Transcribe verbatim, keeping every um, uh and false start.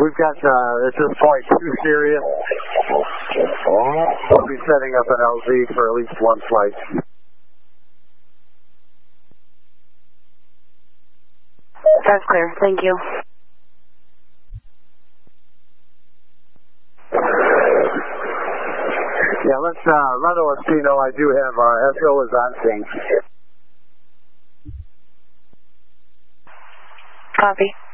We've got, uh, it's just flight two Sirius. We'll be setting up an L Z for at least one flight. That's clear. Thank you. Yeah, let's uh, let O S P know I do have uh, S O is on scene. Copy.